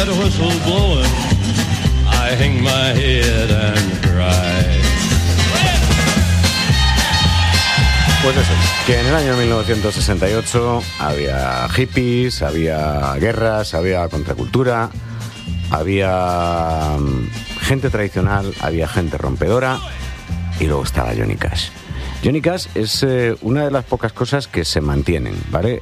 that whistle blowing, I hang my head and cry. Pues eso, que en el año 1968 había hippies, había guerras, había contracultura, había gente tradicional, había gente rompedora y luego estaba Johnny Cash. Johnny Cash es una de las pocas cosas que se mantienen, ¿vale?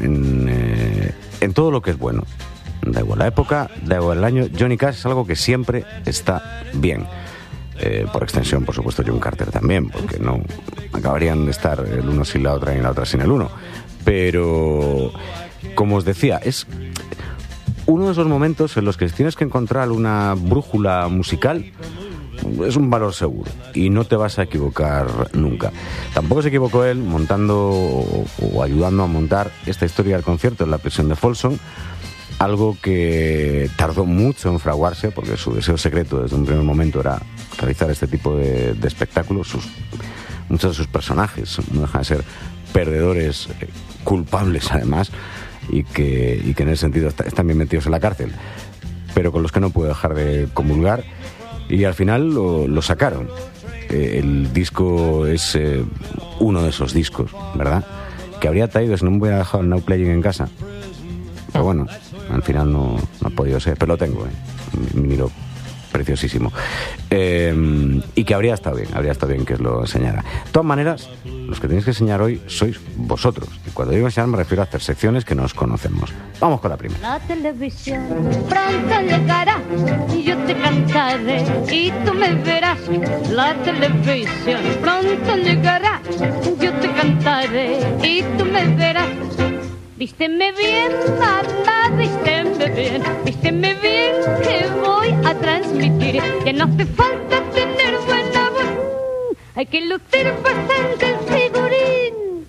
En todo lo que es bueno. Da igual la época, da igual el año, Johnny Cash es algo que siempre está bien. Por extensión, por supuesto, John Carter también, porque no acabarían de estar el uno sin la otra y la otra sin el uno. Pero, como os decía, es uno de esos momentos en los que tienes que encontrar una brújula musical. Es un valor seguro y no te vas a equivocar nunca. Tampoco se equivocó él montando o ayudando a montar esta historia del concierto en la prisión de Folsom, algo que tardó mucho en fraguarse porque su deseo secreto desde un primer momento era realizar este tipo de espectáculos. Muchos de sus personajes no dejan de ser perdedores, culpables además, y que en ese sentido están bien metidos en la cárcel, pero con los que no puede dejar de comulgar. Y al final lo sacaron. El disco es uno de esos discos, ¿verdad? Que habría traído si no me hubiera dejado el Now Playing en casa. Pero bueno, al final no ha podido ser. Pero lo tengo, un vinilo preciosísimo. Y que habría estado bien que os lo enseñara. De todas maneras, los que tenéis que enseñar hoy sois vosotros. Y cuando digo enseñar me refiero a hacer secciones que nos conocemos. Vamos con la primera. La televisión pronto llegará y yo te cantaré y tú me verás. La televisión pronto llegará, yo te cantaré y tú me verás. Vísteme bien, mamá, vísteme bien que voy a transmitir. Ya no hace falta tener buena voz, hay que lucir bastante el figurín.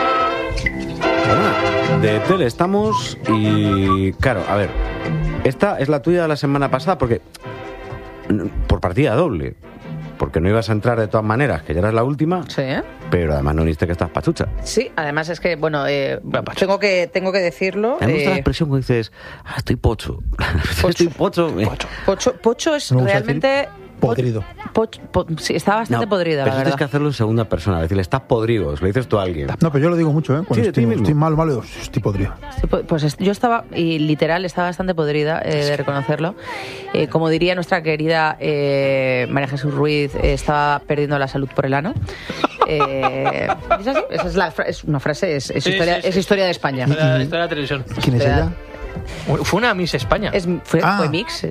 Bueno, de tele estamos y claro, a ver, esta es la tuya de la semana pasada porque por partida doble, porque no ibas a entrar de todas maneras, que ya eras la última. Sí, ¿eh? Pero además no viste que estás pachucha. Sí, además es que, bueno, tengo que decirlo. Me gusta la expresión cuando dices, estoy pocho. Estoy pocho. Pocho es realmente... Podrido. Sí, está bastante podrido, la pero verdad. tienes que hacerlo en segunda persona, decirle, estás podrido, lo dices tú a alguien. No, pero yo lo digo mucho, ¿eh? Cuando Sí, estoy malo, digo, estoy podrido. Pues yo estaba, y literal, estaba bastante podrida de reconocerlo. Como diría nuestra querida María Jesús Ruiz, estaba perdiendo la salud por el ano. ¿Es así? Esa es una frase, es historia de España. Historia de la televisión. ¿Quién es ella? Fue una Miss España. Fue Mix.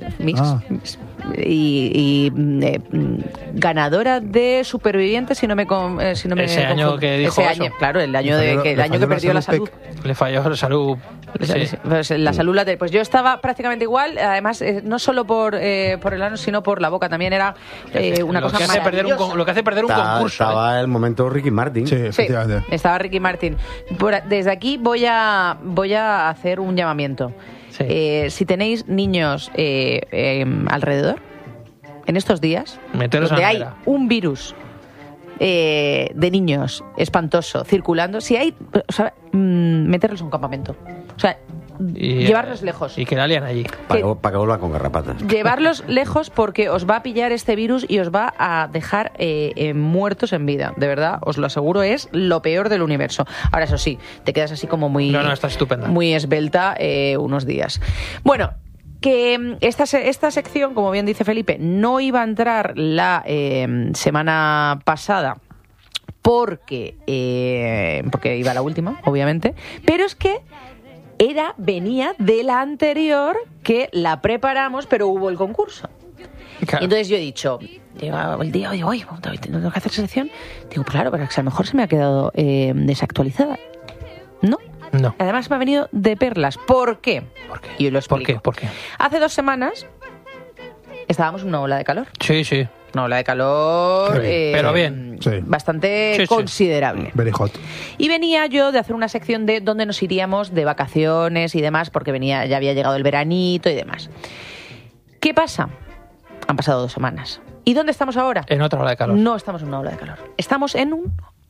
Y ganadora de Supervivientes, si no me ese año que dijo ese año, claro, el año que perdió la salud. Le falló la salud. Sí. Pues la salud pues yo estaba prácticamente igual, además no solo por el ano, sino por la boca. También era una cosa maravillosa. Lo que hace perder un concurso. Estaba el momento Ricky Martin. Sí, efectivamente. Estaba Ricky Martin. Desde aquí voy a hacer un llamamiento. Sí. Si tenéis niños alrededor, en estos días, donde hay un virus de niños espantoso circulando, si hay, meterlos en un campamento. O sea, llevarlos lejos. Y que la lían allí. Para que vuelva con garrapatas. Llevarlos lejos porque os va a pillar este virus y os va a dejar muertos en vida. De verdad, os lo aseguro, es lo peor del universo. Ahora, eso sí, te quedas así como muy... No, está estupenda. Muy esbelta unos días. Bueno, que esta sección, como bien dice Felipe, no iba a entrar la semana pasada porque iba la última, obviamente, pero es que venía de la anterior que la preparamos, pero hubo el concurso. Claro. Y entonces yo he dicho, llega el día, digo, oye, tengo que hacer sección. Digo, claro, pero a lo mejor se me ha quedado desactualizada. No. Además me ha venido de perlas. ¿Por qué? Y yo lo explico. ¿Por qué? Hace 2 semanas estábamos en una ola de calor. Sí. Una ola de calor pero bien. Bastante considerable. Very hot. Y venía yo de hacer una sección de dónde nos iríamos de vacaciones y demás, porque ya había llegado el veranito y demás. ¿Qué pasa? Han pasado 2 semanas. ¿Y dónde estamos ahora? En otra ola de calor. No estamos en una ola de calor. Estamos en un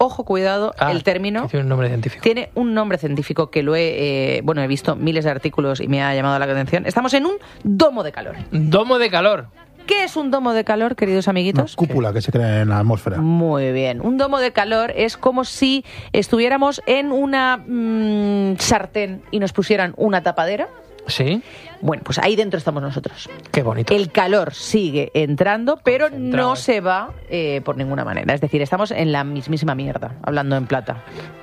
ojo, cuidado, el término... Tiene un nombre científico. Tiene un nombre científico que lo he visto miles de artículos y me ha llamado la atención. Estamos en un domo de calor. Domo de calor. ¿Qué es un domo de calor, queridos amiguitos? Una cúpula que se crea en la atmósfera. Muy bien. Un domo de calor es como si estuviéramos en una sartén y nos pusieran una tapadera. Sí. Bueno, pues ahí dentro estamos nosotros. Qué bonito. El calor sigue entrando, pero Concentrado, no se va por ninguna manera. Es decir, estamos en la mismísima mierda, hablando en plata.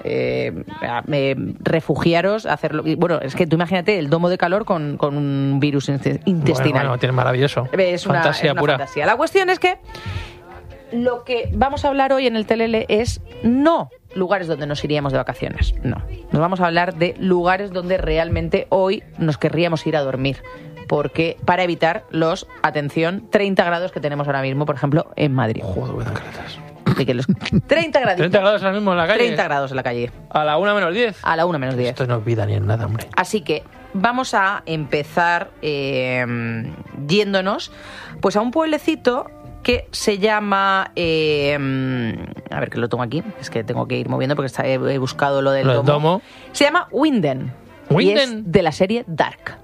Refugiaros, hacerlo. Bueno, es que tú imagínate el domo de calor con un virus intestinal. Bueno, tiene maravilloso. Es una Fantasía pura. fantasía. La cuestión es que lo que vamos a hablar hoy en el TLL es no lugares donde nos iríamos de vacaciones, no. Nos vamos a hablar de lugares donde realmente hoy nos querríamos ir a dormir, porque para evitar los, atención, 30 grados que tenemos ahora mismo, por ejemplo, en Madrid. Joder, voy a dar caletas. De que los 30 grados. 30 grados ahora mismo en la calle. 30 grados en la calle. A la 1 menos 10. A la 1 menos 10. Esto no es vida ni en nada, hombre. Así que vamos a empezar yéndonos pues a un pueblecito que se llama... a ver, que lo tengo aquí. Es que tengo que ir moviendo porque he buscado lo del domo. Domo. Se llama Winden. ¿Winden? Y es de la serie Dark.